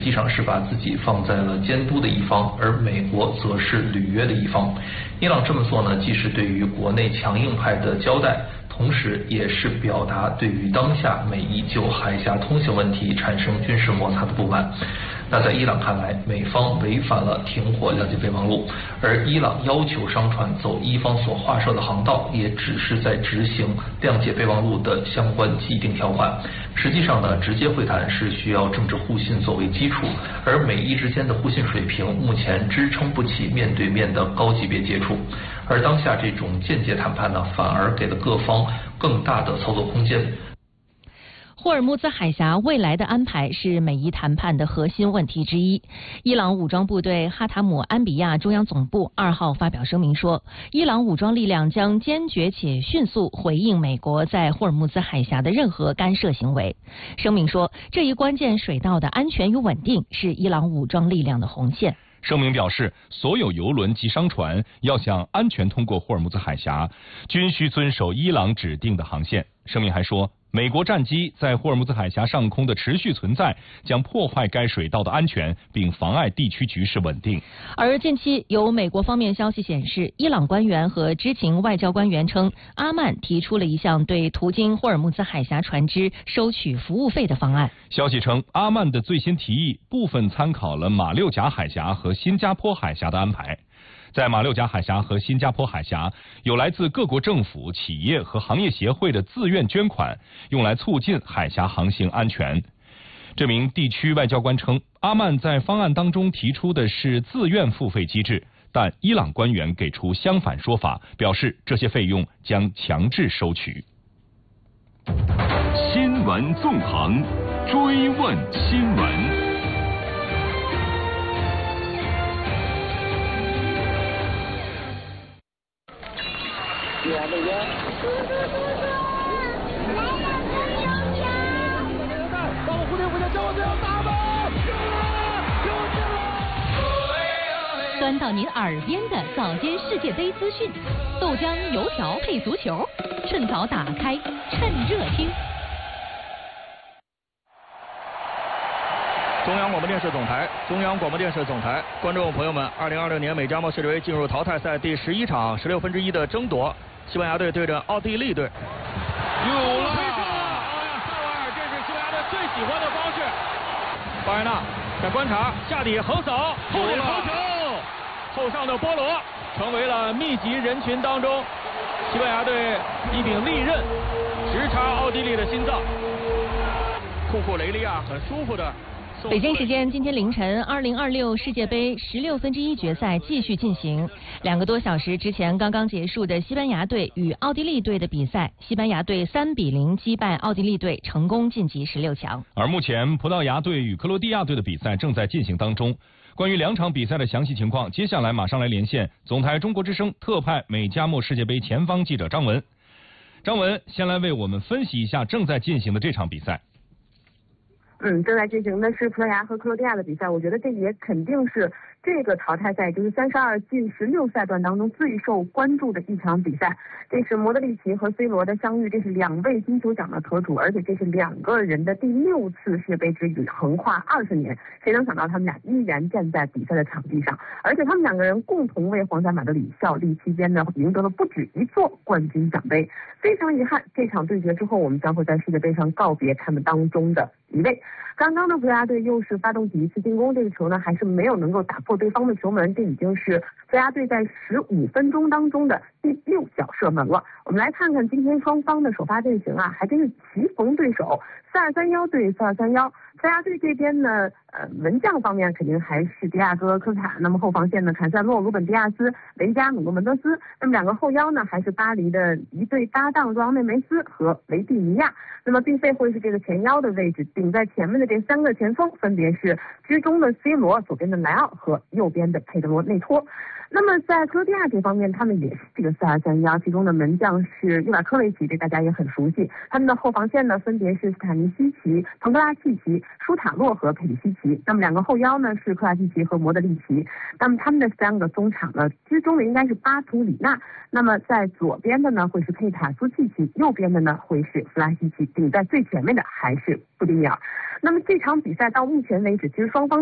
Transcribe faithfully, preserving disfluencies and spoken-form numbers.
实际上是把自己放在了监督的一方，而美国则是履约的一方。伊朗这么做呢，既是对于国内强硬派的交代，同时也是表达对于当下美伊就海峡通行问题产生军事摩擦的不满。那在伊朗看来，美方违反了停火谅解备忘录，而伊朗要求商船走伊方所划设的航道，也只是在执行谅解备忘录的相关既定条款。实际上呢，直接会谈是需要政治互信作为基础，而美伊之间的互信水平目前支撑不起面对面的高级别接触。而当下这种间接谈判呢，反而给了各方更大的操作空间。 霍尔木兹海峡未来的安排是美伊谈判的核心问题之一。伊朗武装部队哈塔姆安比亚中央总部二号发表声明说，伊朗武装力量将坚决且迅速回应美国在霍尔木兹海峡的任何干涉行为。声明说，这一关键水道的安全与稳定是伊朗武装力量的红线。 声明表示，所有油轮及商船要想安全通过霍尔木兹海峡，均需遵守伊朗指定的航线。声明还说，美国战机在霍尔木兹海峡上空的持续存在将破坏该水道的安全，并妨碍地区局势稳定。 而近期有美国方面消息显示，伊朗官员和知情外交官员称，阿曼提出了一项对途经霍尔木兹海峡船只收取服务费的方案。 消息称，阿曼的最新提议部分参考了马六甲海峡和新加坡海峡的安排。在马六甲海峡和新加坡海峡，有来自各国政府、企业和行业协会的自愿捐款，用来促进海峡航行安全。这名地区外交官称，阿曼在方案当中提出的是自愿付费机制，但伊朗官员给出相反说法，表示这些费用将强制收取。 新闻纵横，追问新闻。 来了，叔叔叔叔，来了，牛牛！把我蝴蝶蝴蝶叫我这样打吧！又进了！ 端到您耳边的早间世界杯资讯，豆浆油条配足球，趁早打开，趁热听。 中央广播电视总台，中央广播电视总台，观众朋友们，二零二六年美加墨世界杯进入淘汰赛第十一场十六分之一的争夺。西班牙队对阵奥地利队，有了！哎呀，萨瓦尔，这是西班牙队最喜欢的方式。巴尔纳在观察，下底横扫，后点头球，后上的波罗成为了密集人群当中西班牙队一柄利刃，直插奥地利的心脏。库库雷利亚很舒服的。 北京时间今天凌晨，二零二六世界杯十六分之一决赛继续进行。两个多小时之前刚刚结束的西班牙队与奥地利队的比赛，西班牙队三比零击败奥地利队，成功晋级十六强。 而目前葡萄牙队与克罗地亚队的比赛正在进行当中。关于两场比赛的详细情况，接下来马上来连线总台中国之声特派美加墨世界杯前方记者张文。张文，先来为我们分析一下正在进行的这场比赛。 嗯，正在进行的是葡萄牙和克罗地亚的比赛，我觉得这也肯定是这个淘汰赛，就是三十二进十六赛段当中最受关注的一场比赛。这是莫德里奇和 C 罗的相遇，这是两位金球奖的得主，而且这是两个人的第六次世界杯之旅，横跨二十年。谁能想到他们俩依然站在比赛的场地上，而且他们两个人共同为皇家马德里效力期间呢，赢得了不止一座冠军奖杯。非常遗憾，这场对决之后，我们将会在世界杯上告别他们当中的一位。刚刚的葡萄牙队又是发动第一次进攻，这个球呢还是没有能够打破对方的球门，这已经是葡萄牙队在十五分钟当中的第六脚射门了。我们来看看今天双方的首发阵型啊，还真是棋逢对手，四二三幺对四二三幺。葡萄牙队这边呢，呃，门将方面肯定还是迪亚哥、科卡，那么后防线呢，坎塞洛、鲁本迪亚斯、雷加、努诺门德斯，那么两个后腰呢，还是巴黎的一对搭档若昂内梅斯和维蒂尼亚，那么并非会是这个前腰的位置，顶在前面的这三个前锋分别是居中的 C 罗、左边的莱奥和右边的佩德罗内托。那么在克罗地亚这方面，他们也是这个四二三幺，其中的门将是伊瓦科维奇，这大家也很熟悉。他们的后防线呢，分别是斯坦尼西奇、彭格拉契奇舒塔洛和佩里西奇。那么两个后腰呢是克拉蒂奇和莫德里奇。那么他们的三个中场呢之中的应该是巴图里纳。那么在左边的呢会是佩塔苏契奇，右边的呢会是弗拉西奇，顶在最前面的还是布丁尼尔。那么这场比赛到目前为止，其实双方